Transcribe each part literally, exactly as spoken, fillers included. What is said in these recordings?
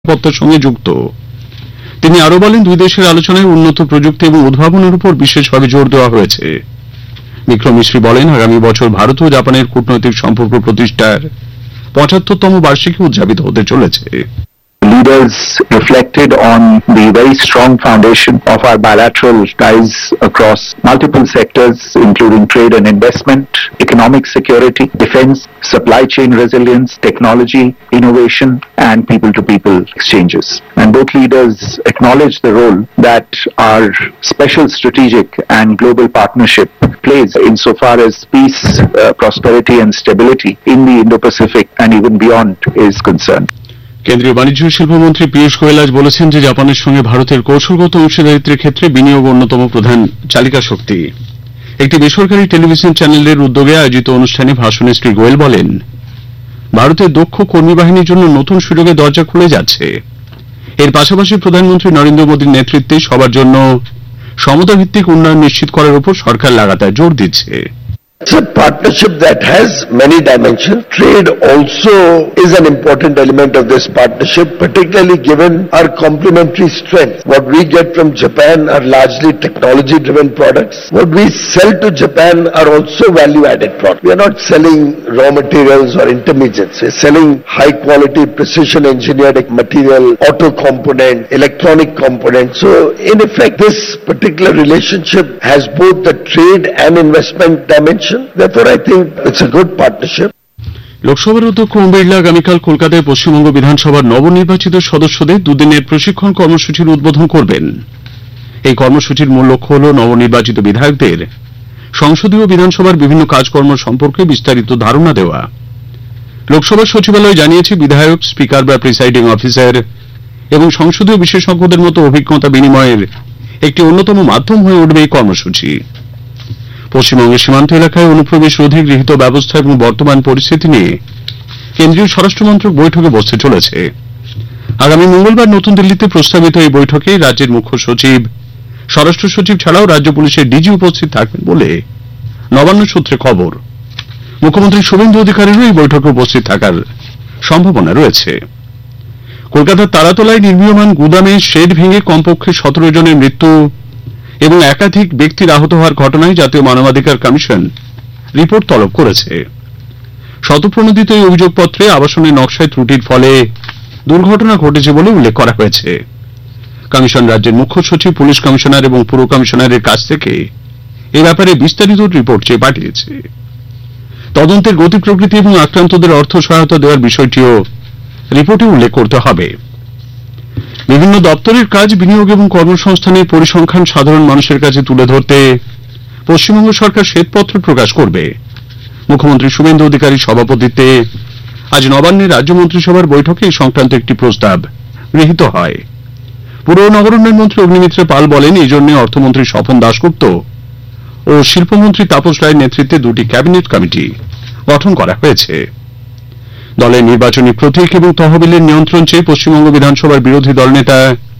নিরাপত্তার সঙ্গে যুক্ত। তিনি আরো বলেন, দুই দেশের আলোচনায় উন্নত প্রযুক্তি এবং উদ্ভাবনের উপর বিশেষভাবে জোর দেওয়া হয়েছে। বিক্রম মিশ্রী বলেন, আগামী বছর ভারত ও জাপানের কূটনৈতিক সম্পর্ক প্রতিষ্ঠার পঁচাত্তরতম বার্ষিকী উদযাপিত হতে চলেছে। Leaders reflected on the very strong foundation of our bilateral ties across multiple sectors, including trade and investment, economic security, defense, supply chain resilience, technology, innovation, and people-to-people exchanges. And both leaders acknowledged the role that our special strategic and global partnership plays insofar as peace, uh, prosperity, and stability in the Indo-Pacific and even beyond is concerned. কেন্দ্রীয় বাণিজ্য শিল্পমন্ত্রী পীযূষ গোয়েল আজ বলেছেন যে জাপানের সঙ্গে ভারতের কৌশলগত অংশীদারিত্বের ক্ষেত্রে বিনিয়োগ অন্যতম প্রধান চালিকা শক্তি। একটি বেসরকারি টেলিভিশন চ্যানেলের উদ্যোগে আয়োজিত অনুষ্ঠানে ভাষণে শ্রী গোয়েল বলেন, ভারতের দক্ষ কর্মী বাহিনীর জন্য নতুন সুযোগের দরজা খুলে যাচ্ছে। এর পাশাপাশি প্রধানমন্ত্রী নরেন্দ্র মোদীর নেতৃত্বে সবার জন্য সমতা ভিত্তিক উন্নয়ন নিশ্চিত করার উপর সরকার লাগাতার জোর দিচ্ছে। It's a partnership that has many dimensions. Trade also is an important element of this partnership, particularly given our complementary strength. What we get from Japan are largely technology-driven products. What we sell to Japan are also value-added products. We are not selling raw materials or intermediates. We are selling high-quality, precision-engineered material, auto component, electronic component. So, in effect, this particular relationship has both the trade and investment dimension. Therefore, I think it's a good partnership. লোকসভার অধ্যক্ষ ওম বিড়লা আগামীকাল কলকাতায় পশ্চিমবঙ্গ বিধানসভার নবনির্বাচিত সদস্যদের দুদিনের প্রশিক্ষণ কর্মসূচির উদ্বোধন করবেন। এই কর্মসূচির মূল লক্ষ্য হল নবনির্বাচিত বিধায়কদের সংসদীয় বিধানসভার বিভিন্ন কাজকর্ম সম্পর্কে বিস্তারিত ধারণা দেওয়া। লোকসভা সচিবালয় জানিয়েছে, বিধায়ক, স্পিকার বা প্রিসাইডিং অফিসার এবং সংসদীয় বিশেষজ্ঞদের মতো অভিজ্ঞতা বিনিময়ের একটি অন্যতম মাধ্যম হয়ে উঠবে এই কর্মসূচি। পশ্চিমবঙ্গের সীমান্ত এলাকায় অনুপ্রবেশ রোধে গৃহীত ব্যবস্থা এবং বর্তমান পরিস্থিতি নিয়ে কেন্দ্রীয় স্বরাষ্ট্রমন্ত্রক বৈঠকে বসতে চলেছে। আগামী মঙ্গলবার নতুন দিল্লিতে প্রস্তাবিত এই বৈঠকে রাজ্যের মুখ্য সচিব, স্বরাষ্ট্র সচিব ছাড়াও রাজ্য পুলিশের ডিজি উপস্থিত থাকবেন বলে নবান্ন সূত্রে খবর। মুখ্যমন্ত্রী শুভেন্দু অধিকারীরও এই বৈঠকে উপস্থিত থাকার সম্ভাবনা রয়েছে। কলকাতার তারাতলায় নির্মীয়মান গুদামে শেড ভেঙে কমপক্ষে সতেরো জনের মৃত্যু এবং একাধিক ব্যক্তির আহত হওয়ার ঘটনায় জাতীয় মানবাধিকার কমিশন রিপোর্ট তলব করেছে। শতপ্রণোদিত এই অভিযোগপত্রে আবাসনের নকশায় ত্রুটির ফলে দুর্ঘটনা ঘটেছে বলে উল্লেখ করা হয়েছে। কমিশন রাজ্যের মুখ্য সচিব, পুলিশ কমিশনার এবং পুর কমিশনারের কাছ থেকে এ ব্যাপারে বিস্তারিত রিপোর্ট চেয়ে পাঠিয়েছে। তদন্তের গতি প্রকৃতি এবং আক্রান্তদের অর্থ সহায়তা দেওয়ার বিষয়টিও রিপোর্টে উল্লেখ করতে হবে। বিভিন্ন দপ্তরের কাজ, বিনিয়োগ এবং কর্মসংস্থানের পরিসংখ্যান সাধারণ মানুষের কাছে তুলে ধরতে পশ্চিমবঙ্গ সরকার শ্বেতপত্র প্রকাশ করবে। মুখ্যমন্ত্রী শুভেন্দু অধিকারীর সভাপতিত্বে আজ নবান্নে রাজ্য মন্ত্রিসভার বৈঠকে এই সংক্রান্ত একটি প্রস্তাব গৃহীত হয়। পুর ও নগরোন্নয়ন মন্ত্রী অগ্নিমিত্র পাল বলেন, এই জন্য অর্থমন্ত্রী স্বপন দাশগুপ্ত ও শিল্পমন্ত্রী তাপস রায়ের নেতৃত্বে দুটি ক্যাবিনেট কমিটি গঠন করা হয়েছে। দলের নির্বাচনী প্রতীক এবং তহবিলের নিয়ন্ত্রণ চেয়ে পশ্চিমবঙ্গ বিধানসভার বিরোধী দলনেতা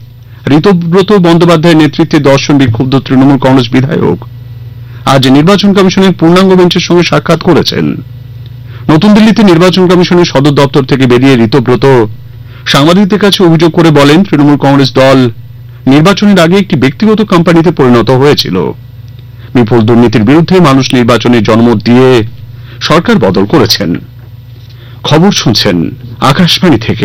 ঋতব্রত বন্দ্যোপাধ্যায়ের নেতৃত্বে দশজন বিক্ষুব্ধ তৃণমূল কংগ্রেস বিধায়ক আজ নির্বাচন কমিশনের পূর্ণাঙ্গ বেঞ্চের সঙ্গে সাক্ষাৎ করেছেন। নতুন দিল্লিতে নির্বাচন কমিশনের সদর দপ্তর থেকে বেরিয়ে ঋতব্রত সাংবাদিকদের কাছে অভিযোগ করে বলেন, তৃণমূল কংগ্রেস দল নির্বাচনের আগে একটি ব্যক্তিগত কোম্পানিতে পরিণত হয়েছিল। বিপুল দুর্নীতির বিরুদ্ধে মানুষ নির্বাচনের জনমত দিয়ে সরকার বদল করেছেন। খবর শুনছেন আকাশবাণী থেকে।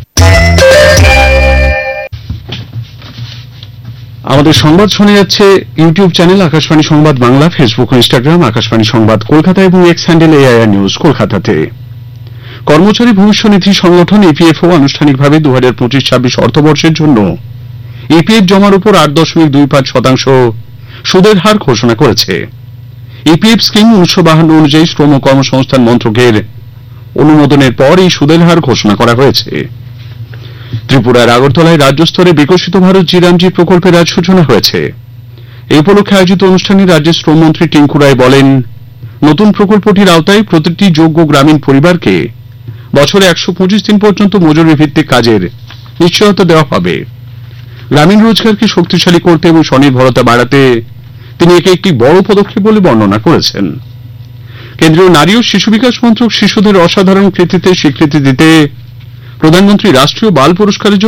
আমাদের সংবাদ শোনা যাচ্ছে ইউটিউব চ্যানেল আকাশবাণী সংবাদ বাংলা, ফেসবুক ও ইনস্টাগ্রাম আকাশবাণী সংবাদ কলকাতা এবং এক্স হ্যান্ডেল এআইআর নিউজ কলকাতাতে। কর্মচারী ভবিষ্যনিধি সংগঠন ইপিএফও আনুষ্ঠানিকভাবে দু হাজার পঁচিশ ছাব্বিশ অর্থবর্ষের জন্য ইপিএফ জমার উপর আট দশমিক দুই পাঁচ শতাংশ সুদের হার ঘোষণা করেছে। ইপিএফ স্কিম উনিশশো বাহান্ন অনুযায়ী শ্রম ও কর্মসংস্থান মন্ত্রকের অনুমোদনের পর এই সুদের হার ঘোষণা করা হয়েছে। ত্রিপুরার আগরতলায় রাজ্য স্তরে বিকশিত ভারত জিরামজি প্রকল্পের আজ সূচনা হয়েছে। এই উপলক্ষে আয়োজিত অনুষ্ঠানে রাজ্যের শ্রমমন্ত্রী টিঙ্কু রায় বলেন, নতুন প্রকল্পটির আওতায় প্রতিটি যোগ্য গ্রামীণ পরিবারকে বছরে একশো পঁচিশ দিন পর্যন্ত মজুরি ভিত্তিক কাজের নিশ্চয়তা দেওয়া হবে। গ্রামীণ রোজগারকে শক্তিশালী করতে এবং স্বনির্ভরতা বাড়াতে তিনি একে একটি বড় পদক্ষেপ বলে বর্ণনা করেছেন। কেন্দ্রীয় নারী ও শিশু বিকাশ মন্ত্রক শিশুদের অসাধারণ কৃতিত্বের স্বীকৃতি দিতে প্রধানমন্ত্রী রাষ্ট্রীয় বাল পুরস্কারের জন্য